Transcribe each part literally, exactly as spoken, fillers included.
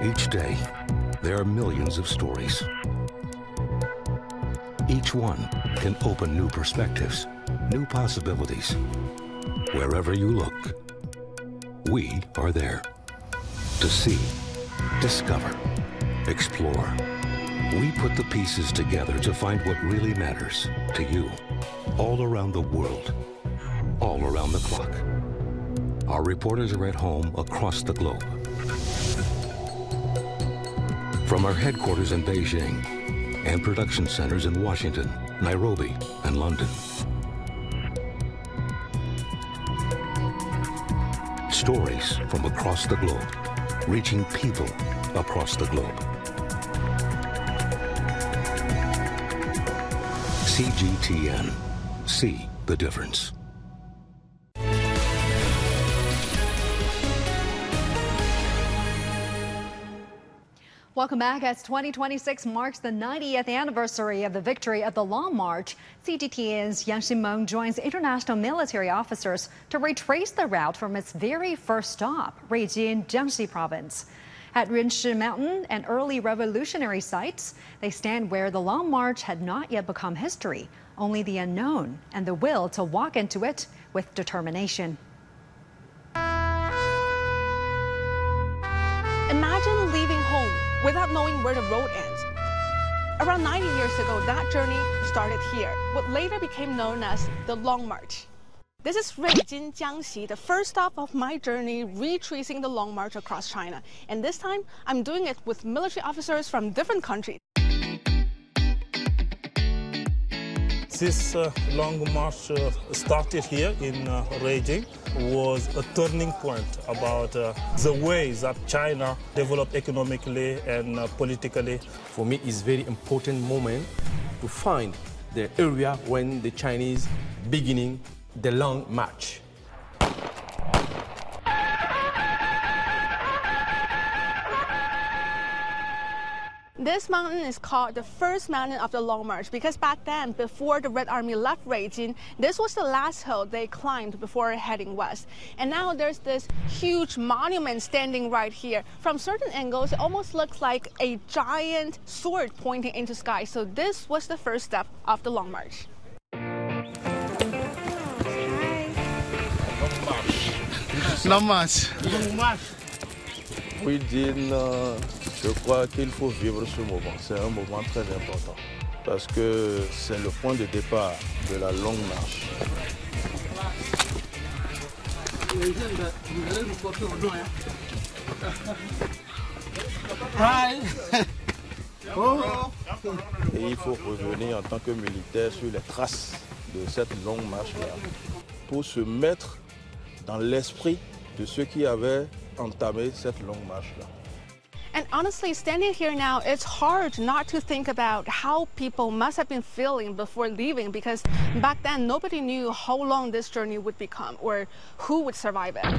Each day, there are millions of stories. Each one can open new perspectives, new possibilities. Wherever you look, we are there to see, discover, explore. We put the pieces together to find what really matters to you, all around the world, all around the clock. Our reporters are at home across the globe. From our headquarters in Beijing and production centers in Washington, Nairobi, and London. Stories from across the globe, reaching people across the globe. C G T N. See the difference. Welcome back. As twenty twenty-six marks the ninetieth anniversary of the victory of the Long March, C G T N's Yang Xinmeng joins international military officers to retrace the route from its very first stop, Ruijin, Jiangxi Province. At Renshi Mountain, an early revolutionary site, they stand where the Long March had not yet become history, only the unknown and the will to walk into it with determination. Imagine leaving home without knowing where the road ends. Around ninety years ago, that journey started here, what later became known as the Long March. This is Ruijin, Jiangxi, the first stop of my journey retracing the Long March across China. And this time, I'm doing it with military officers from different countries. This uh, Long March uh, started here in uh, Ruijin, was a turning point about uh, the way that China developed economically and uh, politically. For me, it's a very important moment to find the area when the Chinese beginning the Long March. This mountain is called the first mountain of the Long March because back then, before the Red Army left Ruijin, this was the last hill they climbed before heading west. And now there's this huge monument standing right here. From certain angles, it almost looks like a giant sword pointing into the sky. So this was the first step of the Long March. Long March. Long March. Ruijin, euh, je crois qu'il faut vivre ce moment. C'est un moment très important parce que c'est le point de départ de la Longue Marche. Et il faut revenir en tant que militaire sur les traces de cette longue marche-là pour se mettre dans l'esprit de ceux qui avaient entamé cette longue marche-là. And honestly, standing here now, it's hard not to think about how people must have been feeling before leaving because back then nobody knew how long this journey would become or who would survive it. À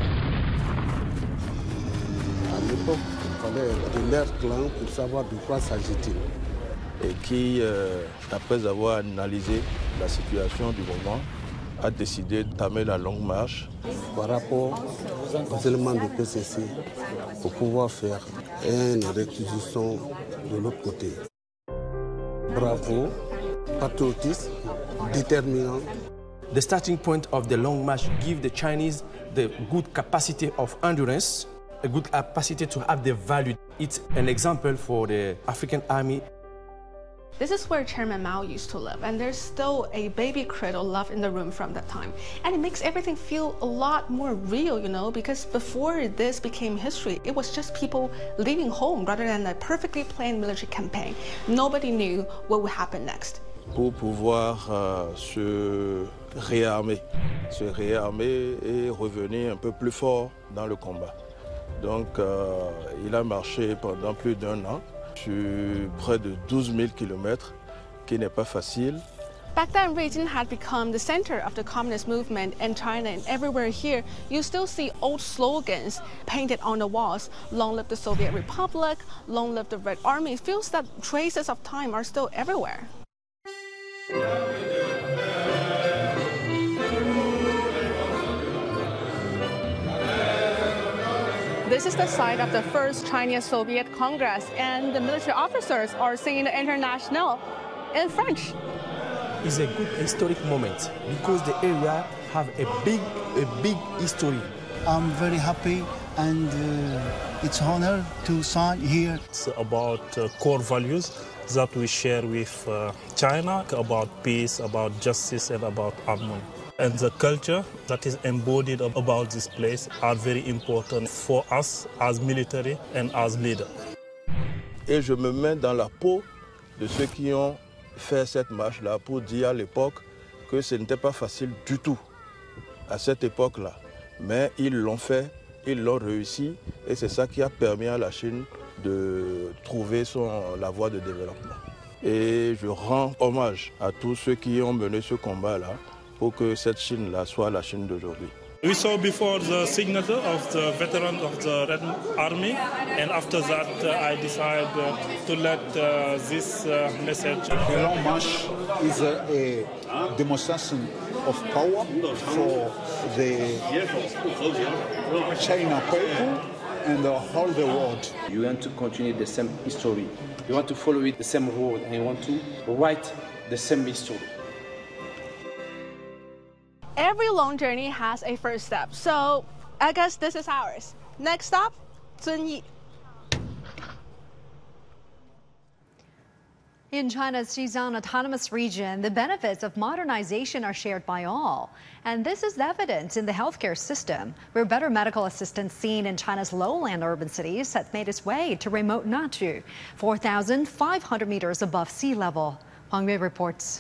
l'époque, il fallait de l'air clair pour savoir de quoi s'agit-il. Et qui, euh, après avoir analysé la situation du moment, a décidé d'entamer la longue marche. Par rapport aux éléments de P C C, pour pouvoir faire une réquisition de l'autre côté. Bravo, patriotisme, déterminant. The starting point of the Long March gives the Chinese the good capacity of endurance, a good capacity to have the value. It's an example for the African army. This is where Chairman Mao used to live, and there's still a baby cradle left in the room from that time. And it makes everything feel a lot more real, you know, because before this became history, it was just people leaving home rather than a perfectly planned military campaign. Nobody knew what would happen next. Pour pouvoir euh, se réarmer, se réarmer et revenir un peu plus fort dans le combat. Donc, euh, il a marché pendant plus d'un an. Sur près de douze mille kilomètres, qui n'est pas facile. Back then, Ruijin had become the center of the communist movement in China, and everywhere here, you still see old slogans painted on the walls. Long live the Soviet Republic, long live the Red Army. It feels that traces of time are still everywhere. This is the site of the first Chinese-Soviet Congress, and the military officers are singing the International in French. It's a good historic moment because the area have a big, a big history. I'm very happy, and uh, it's an honor to sign here. It's about uh, core values that we share with uh, China, about peace, about justice, and about harmony. And the culture that is embodied about this place are very important for us as military and as leaders. Et je me mets dans la peau de ceux qui ont fait cette marche-là pour dire à l'époque que ce n'était pas facile du tout à cette époque-là. Mais ils l'ont fait, ils l'ont réussi, et c'est ça qui a permis à la Chine de trouver son, la voie de développement. Et je rends hommage à tous ceux qui ont mené ce combat-là pour que cette Chine-là soit la Chine d'aujourd'hui. We saw before the signature of the veteran of the Red Army, and after that uh, I decided uh, to let uh, this uh, message. The Long March is a, a demonstration of power for the China people and the whole the world. You want to continue the same history. You want to follow it the same road, and you want to write the same history. Every long journey has a first step, so I guess this is ours. Next stop, Zunyi. In China's Xizang Autonomous Region, the benefits of modernization are shared by all. And this is evident in the healthcare system, where better medical assistance seen in China's lowland urban cities has made its way to remote Nachu, four thousand five hundred meters above sea level. Huang Yue reports.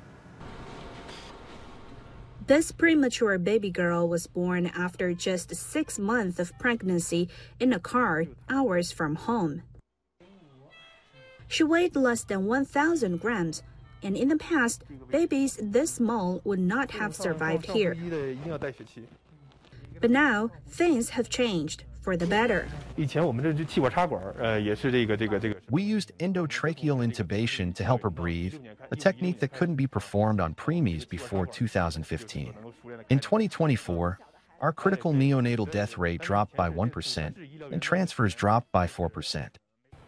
This premature baby girl was born after just six months of pregnancy in a car hours from home. She weighed less than one thousand grams, and in the past, babies this small would not have survived here. But now, things have changed for the better. We used endotracheal intubation to help her breathe, a technique that couldn't be performed on preemies before two thousand fifteen. In twenty twenty-four, our critical neonatal death rate dropped by one percent and transfers dropped by four percent.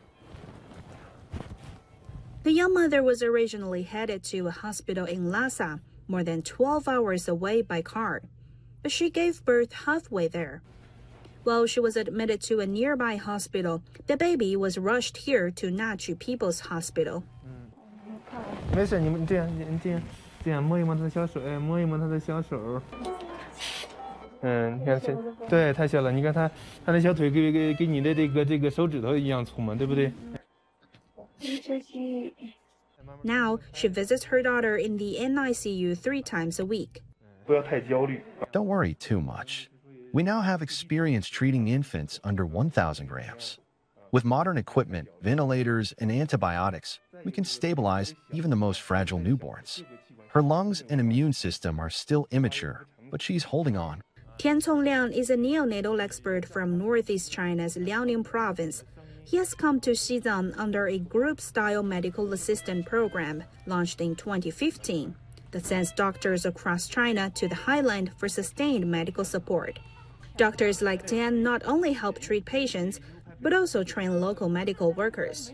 The young mother was originally headed to a hospital in Lhasa, more than twelve hours away by car, but she gave birth halfway there. While she was admitted to a nearby hospital, the baby was rushed here to Nachu People's Hospital. Now, she visits her daughter in the N I C U three times a week. Don't worry too much. We now have experience treating infants under one thousand grams. With modern equipment, ventilators, and antibiotics, we can stabilize even the most fragile newborns. Her lungs and immune system are still immature, but she's holding on. Tian Congliang is a neonatal expert from northeast China's Liaoning province. He has come to Xizang under a group-style medical assistant program launched in twenty fifteen that sends doctors across China to the highland for sustained medical support. Doctors like Tian not only help treat patients, but also train local medical workers.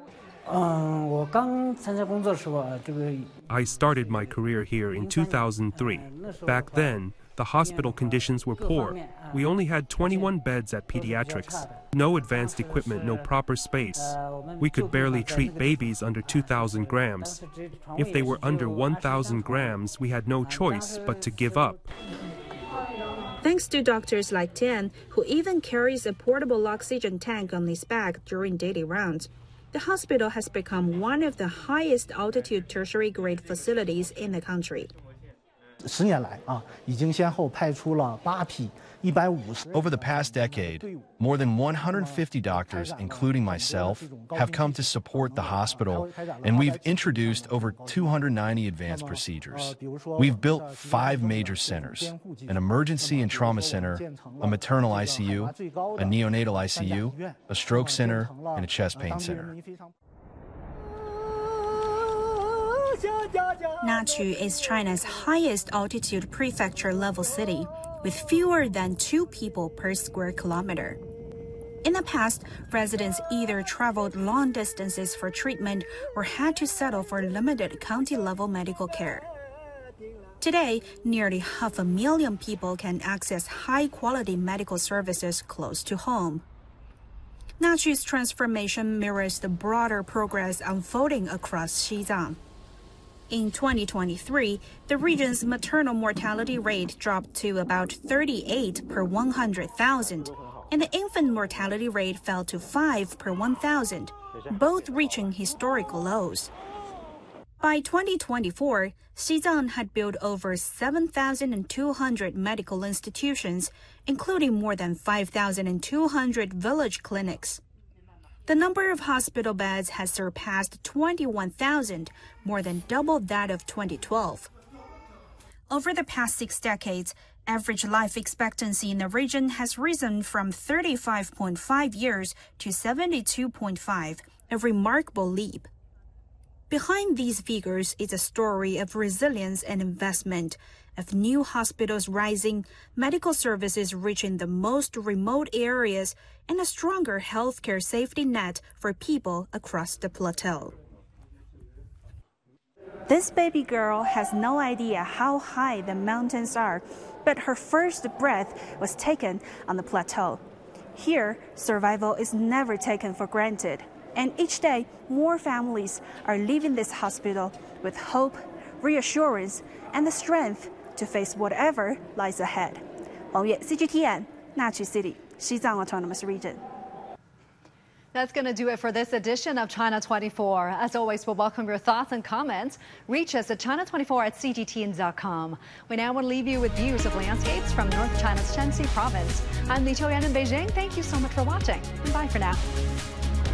I started my career here in two thousand three. Back then, the hospital conditions were poor. We only had twenty-one beds at pediatrics, no advanced equipment, no proper space. We could barely treat babies under two thousand grams. If they were under one thousand grams, we had no choice but to give up. Thanks to doctors like Tian, who even carries a portable oxygen tank on his back during daily rounds, the hospital has become one of the highest altitude tertiary grade facilities in the country. Over the past decade, more than one hundred fifty doctors, including myself, have come to support the hospital, and we've introduced over two hundred ninety advanced procedures. We've built five major centers: an emergency and trauma center, a maternal I C U, a neonatal I C U, a stroke center, and a chest pain center. Nachu is China's highest altitude prefecture level city, with fewer than two people per square kilometer. In the past, residents either traveled long distances for treatment or had to settle for limited county-level medical care. Today, nearly half a million people can access high-quality medical services close to home. Nachu's transformation mirrors the broader progress unfolding across Xizang. In twenty twenty-three, the region's maternal mortality rate dropped to about thirty-eight per one hundred thousand, and the infant mortality rate fell to five per one thousand, both reaching historical lows. By twenty twenty-four, Xizang had built over seven thousand two hundred medical institutions, including more than five thousand two hundred village clinics. The number of hospital beds has surpassed twenty-one thousand, more than double that of twenty twelve. Over the past six decades, average life expectancy in the region has risen from thirty-five point five years to seventy-two point five, a remarkable leap. Behind these figures is a story of resilience and investment, of new hospitals rising, medical services reaching the most remote areas, and a stronger healthcare safety net for people across the plateau. This baby girl has no idea how high the mountains are, but her first breath was taken on the plateau. Here, survival is never taken for granted, and each day, more families are leaving this hospital with hope, reassurance, and the strength to face whatever lies ahead. 王月 C G T N, Nachu City, Xizang Autonomous Region. That's going to do it for this edition of China twenty-four. As always, we'll welcome your thoughts and comments. Reach us at china twenty-four at c g t n dot com. We now want to leave you with views of landscapes from North China's Shanxi province. I'm Li Qiuyan in Beijing. Thank you so much for watching, and bye for now.